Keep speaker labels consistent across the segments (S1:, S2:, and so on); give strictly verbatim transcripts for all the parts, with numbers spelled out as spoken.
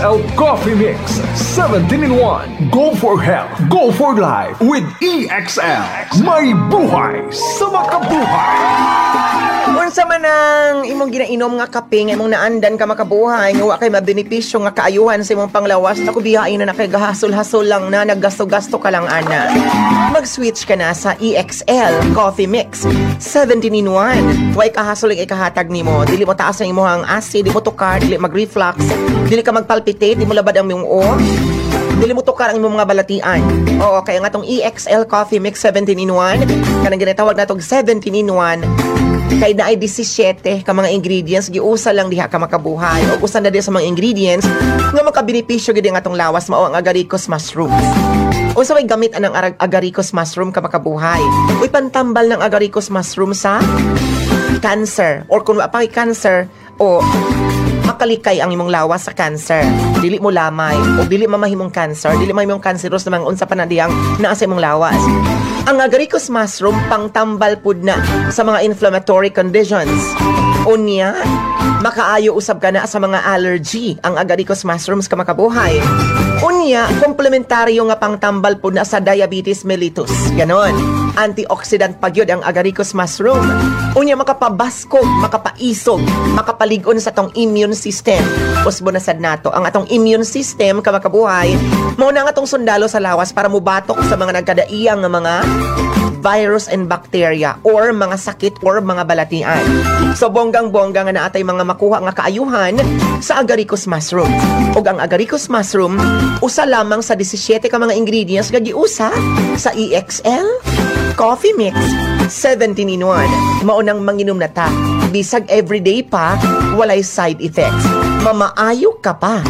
S1: L Coffee Mix seventeen in one. Go for health, go for life with E X L. May buhay sa makabuhay.
S2: Unsa man ang imong ginainom nga kape nga imong naandan ka makabuhay nga wa kay mabenepisyo nga kaayuhan sa imong panglawas, ako biyain na kay gahasol-hasol lang na naggasto-gasto ka lang ana. Mag-switch ka na sa E X L Coffee Mix seventeen in one. Way kahasol ang ikahatag nimo, dili mo taas ang imong acid, dili mo tukar, dili mag-reflux, dili ka magpalpitate, dili mo labad ang imong o. Dili mo tukar ang imong mga balatian. Oo, kaya nga tong E X L Coffee Mix seventeen in one, kanang ginatawag na tong seventeen in one. Kay na ay seventeen ka mga ingredients, giusa lang diha ka makabuhay. O usa na di sa mga ingredients nga makabenepisyo gid nga atong lawas, mao ang agaricus mushrooms. Usa way gamit anang agaricus mushroom ka makabuhay. Uy pantambal ng agaricus mushroom sa cancer, or kung wa pa kay cancer o makalikay ang imong lawas sa cancer. Dili mo lamay o dili mamahimong cancer, dili mamahimong cancerous na mga unsa pa na diyang naa sa imong lawas. Ang agaricus mushroom pangtambal pud na sa mga inflammatory conditions. Unya, makaayo usab ka na sa mga allergy ang agaricus mushrooms ka makabuhay. Unya, komplementaryo nga pangtambal pud na sa diabetes mellitus. Ganon. Antioxidant pa gyud ang agaricus mushroom. Unya, makapabaskog, makapaisog, makapaligon sa tong immune system. Usbo na sad nato ang atong immune system ka makabuhay. Mao na nga tong sundalo sa lawas para mubatok sa mga nagkadaiyang nga mga virus and bacteria or mga sakit or mga balatian. So bonggang-bongga nga naatay mga makuha nga kaayuhan sa agaricus mushroom. Ug ang agaricus mushroom usa lamang sa seventeen ka mga ingredients nga giusa sa E X L Coffee Mix seventeen in one. Mao nang manginom na ta. Bisag everyday pa, walay side effects. Mamaayo ka pa.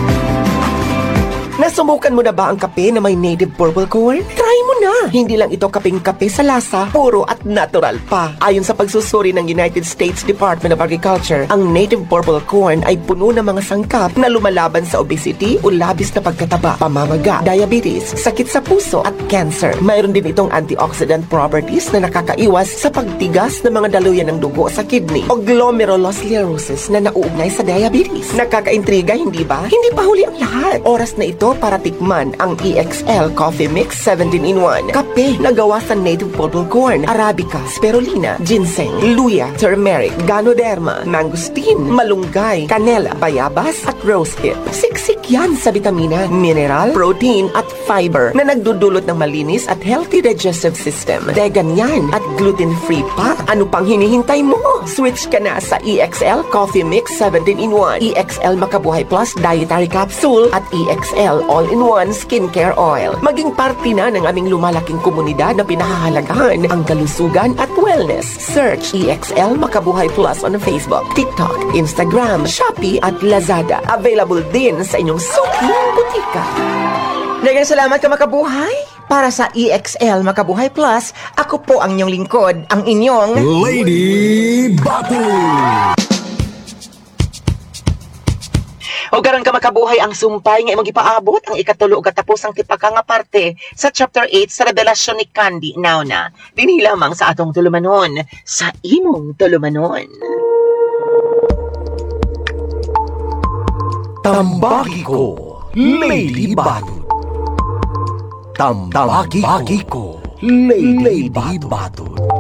S2: Nasubukan mo na ba ang kape na may native purple corn? Try mo na! Hindi lang ito kapeng kape sa lasa, puro at natural pa. Ayon sa pagsusuri ng United States Department of Agriculture, ang native purple corn ay puno ng mga sangkap na lumalaban sa obesity o labis na pagkataba, pamamaga, diabetes, sakit sa puso at cancer. Mayroon din itong antioxidant properties na nakakaiwas sa pagtigas ng mga daluyan ng dugo sa kidney o glomerulosclerosis na nauugnay sa diabetes. Nakakaintriga, hindi ba? Hindi pa huli ang lahat. Oras na ito para tikman ang E X L Coffee Mix seventeen in one. Kape na gawa sa native purple corn, arabica, spirulina, ginseng, luya, turmeric, ganoderma, mangosteen, malunggay, canela, bayabas at rosehip. Siksik yan sa vitamina, mineral, protein at fiber na nagdudulot ng malinis at healthy digestive system. Vegan yan at gluten-free pa. Ano pang hinihintay mo? Switch ka na sa E X L Coffee Mix seventeen in one, E X L Makabuhay Plus Dietary Capsule at E X L All-in-One Skincare Oil. Maging parte na ng aming lumalaking komunidad na pinahahalagahan ang kalusugan at wellness. Search E X L Makabuhay Plus on Facebook, TikTok, Instagram, Shopee at Lazada. Available din sa inyong suking butika. Daghang salamat ka makabuhay. Para sa E X L Makabuhay Plus, ako po ang inyong lingkod, ang inyong
S1: Lady Batu.
S2: O garang ka makabuhay ang sumpay nga imong gipaabot ang ikatulo ug katapusang tipaka nga parte sa chapter eight sa revelasyon ni Candy now na dinhi lamang sa atong tulumanon sa imong tulumanon.
S3: Tambaki ko, Lady Batu. Tambaki ko, Lady Batu.